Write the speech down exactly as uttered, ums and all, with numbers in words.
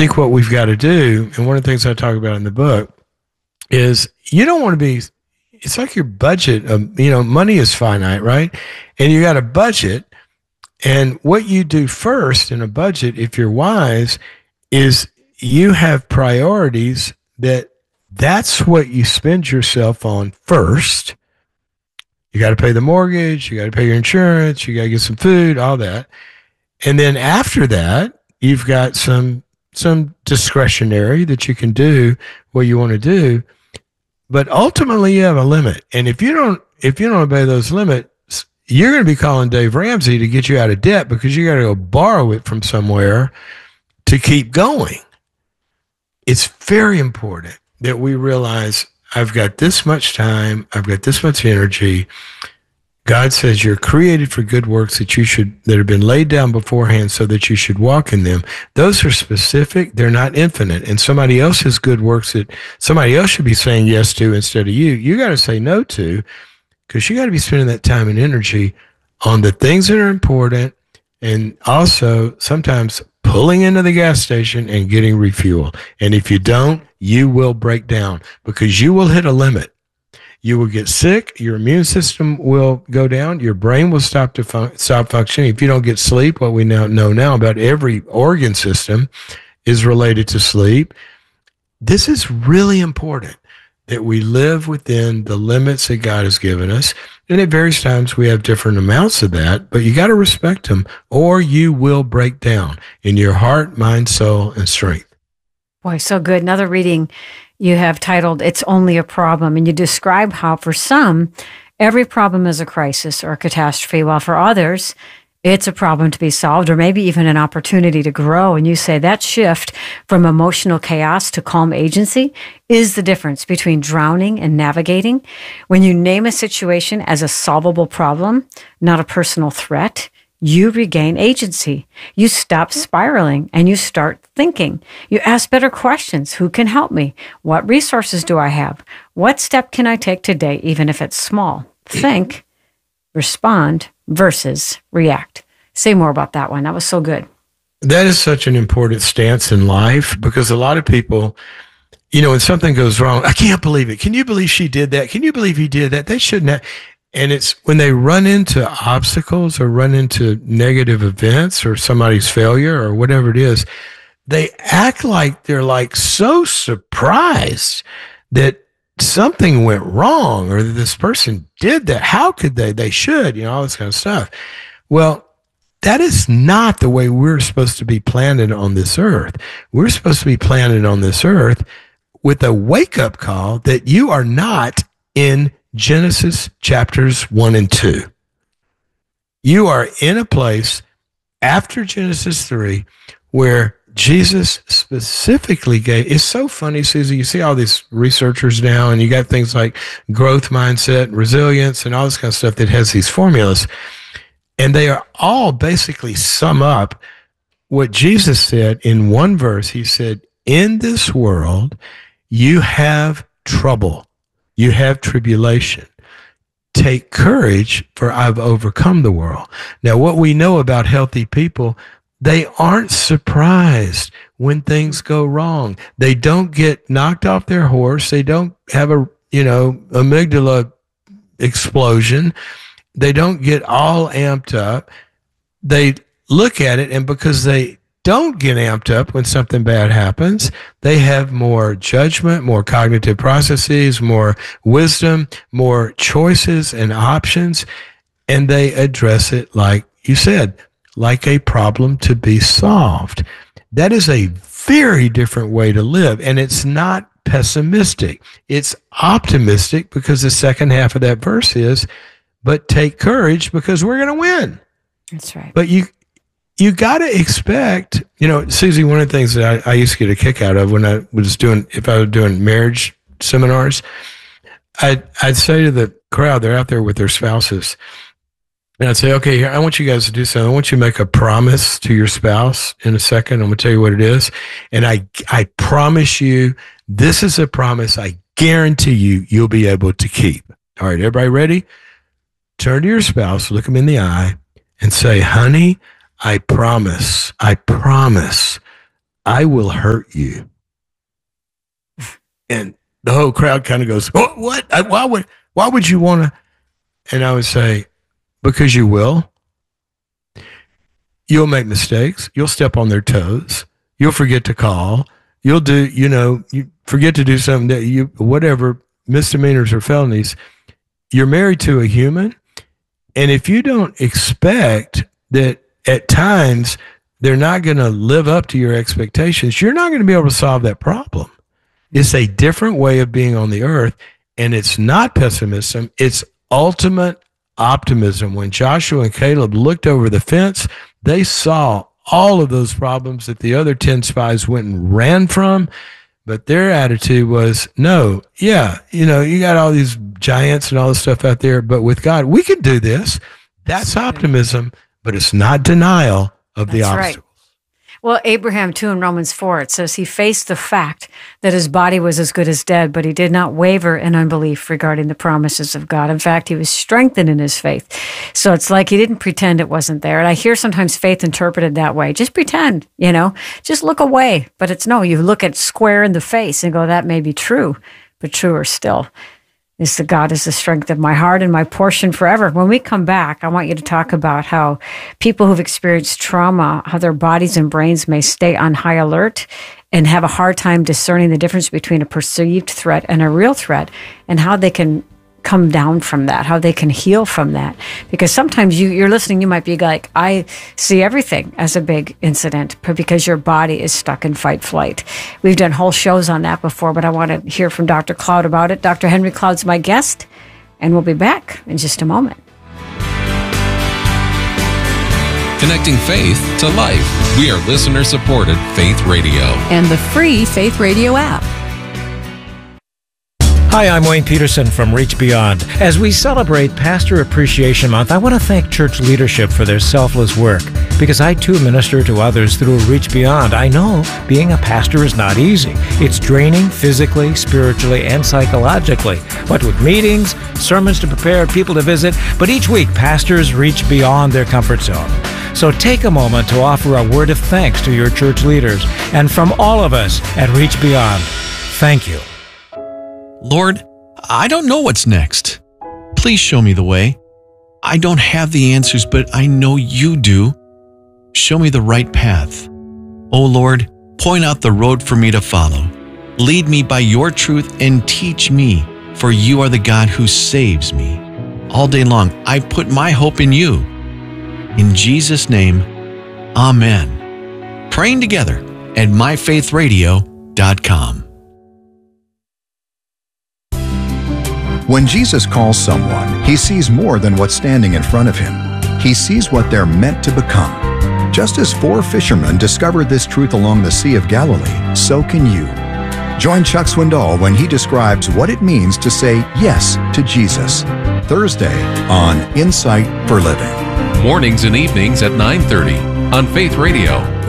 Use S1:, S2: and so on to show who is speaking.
S1: think what we've got to do, and one of the things I talk about in the book, is you don't want to be, it's like your budget, of, you know, money is finite, right? And you got a budget, and what you do first in a budget, if you're wise, is you have priorities that that's what you spend yourself on first. You got to pay the mortgage, you got to pay your insurance, you got to get some food, all that. And then after that, you've got some some discretionary that you can do what you want to do. But ultimately you have a limit. And if you don't if you don't obey those limits, you're going to be calling Dave Ramsey to get you out of debt because you got to go borrow it from somewhere to keep going. It's very important that we realize I've got this much time, I've got this much energy. God says you're created for good works that you should that have been laid down beforehand so that you should walk in them. Those are specific, they're not infinite. And somebody else's good works that somebody else should be saying yes to instead of you, you got to say no to, because you got to be spending that time and energy on the things that are important, and also sometimes pulling into the gas station and getting refuel. And if you don't, you will break down because you will hit a limit. You will get sick. Your immune system will go down. Your brain will stop to fun- stop functioning. If you don't get sleep, what we now know now about every organ system is related to sleep. This is really important that we live within the limits that God has given us. And at various times we have different amounts of that, but you got to respect them or you will break down in your heart, mind, soul, and strength.
S2: Boy, so good. Another reading you have titled, It's Only a Problem. And you describe how for some, every problem is a crisis or a catastrophe, while for others, it's a problem to be solved or maybe even an opportunity to grow. And you say that shift from emotional chaos to calm agency is the difference between drowning and navigating. When you name a situation as a solvable problem, not a personal threat, you regain agency. You stop spiraling and you start thinking. You ask better questions. Who can help me? What resources do I have? What step can I take today, even if it's small? Think, respond, versus react. Say more about that one. That was so good.
S1: That is such an important stance in life because a lot of people, you know, when something goes wrong, I can't believe it. Can you believe she did that? Can you believe he did that? They shouldn't have. And it's when they run into obstacles or run into negative events or somebody's failure or whatever it is, they act like they're like so surprised that something went wrong or that this person did that. How could they? They should, you know, all this kind of stuff. Well, that is not the way we're supposed to be planted on this earth. We're supposed to be planted on this earth with a wake-up call that you are not in Genesis chapters one and two. You are in a place after Genesis three where Jesus specifically gave, it's so funny, Susie, you see all these researchers now and you got things like growth mindset, resilience, and all this kind of stuff that has these formulas. And they are all basically sum up what Jesus said in one verse. He said, in this world, you have trouble. You have tribulation. Take courage, for I've overcome the world. Now, what we know about healthy people, they aren't surprised when things go wrong. They don't get knocked off their horse. They don't have a, you know, amygdala explosion. They don't get all amped up. They look at it, and because they don't get amped up when something bad happens, they have more judgment, more cognitive processes, more wisdom, more choices and options, and they address it like you said, like a problem to be solved. That is a very different way to live, and it's not pessimistic. It's optimistic because the second half of that verse is, but take courage because we're going to win.
S2: That's right.
S1: But you you got to expect, you know, Susie, one of the things that I, I used to get a kick out of when I was doing, if I was doing marriage seminars, I'd, I'd say to the crowd, they're out there with their spouses, and I'd say, okay, here, I want you guys to do something. I want you to make a promise to your spouse in a second. I'm going to tell you what it is. And I, I promise you, this is a promise I guarantee you you'll be able to keep. All right, everybody ready? Turn to your spouse, look them in the eye, and say, honey, I promise, I promise I will hurt you. And the whole crowd kind of goes, oh, what? I, why would, why would you want to? And I would say, because you will. You'll make mistakes. You'll step on their toes. You'll forget to call. You'll do, you know, you forget to do something that you, whatever, misdemeanors or felonies. You're married to a human. And if you don't expect that at times they're not going to live up to your expectations, you're not going to be able to solve that problem. It's a different way of being on the earth. And it's not pessimism. It's ultimate optimism. When Joshua and Caleb looked over the fence, they saw all of those problems that the other ten spies went and ran from. But their attitude was, no, yeah, you know, you got all these giants and all this stuff out there, but with God, we can do this. That's optimism, but it's not denial of the obstacles. Right.
S2: Well, Abraham, too, in Romans four, it says he faced the fact that his body was as good as dead, but he did not waver in unbelief regarding the promises of God. In fact, he was strengthened in his faith. So it's like he didn't pretend it wasn't there. And I hear sometimes faith interpreted that way. Just pretend, you know, just look away. But it's no, you look at square in the face and go, that may be true, but truer still is that God is the strength of my heart and my portion forever. When we come back, I want you to talk about how people who've experienced trauma, how their bodies and brains may stay on high alert and have a hard time discerning the difference between a perceived threat and a real threat, and how they can come down from that, how they can heal from that. Because sometimes you, you're listening, you might be like, I see everything as a big incident, but because your body is stuck in fight flight. We've done whole shows on that before, but I want to hear from Doctor Cloud about it. Doctor Henry Cloud's my guest, and we'll be back in just a moment.
S3: Connecting faith to life. We are listener-supported Faith Radio.
S4: And the free Faith Radio app.
S5: Hi, I'm Wayne Peterson from Reach Beyond. As we celebrate Pastor Appreciation Month, I want to thank church leadership for their selfless work, because I too minister to others through Reach Beyond. I know being a pastor is not easy. It's draining physically, spiritually, and psychologically. What with meetings, sermons to prepare, people to visit, but each week pastors reach beyond their comfort zone. So take a moment to offer a word of thanks to your church leaders. And from all of us at Reach Beyond, thank you.
S3: Lord, I don't know what's next. Please show me the way. I don't have the answers, but I know you do. Show me the right path. Oh Lord, point out the road for me to follow. Lead me by your truth and teach me, for you are the God who saves me. All day long, I put my hope in you. In Jesus' name, amen. Praying together at my faith radio dot com.
S6: When Jesus calls someone, he sees more than what's standing in front of him. He sees what they're meant to become. Just as four fishermen discovered this truth along the Sea of Galilee, so can you. Join Chuck Swindoll when he describes what it means to say yes to Jesus. Thursday on Insight for Living.
S3: Mornings and evenings at nine thirty on Faith Radio.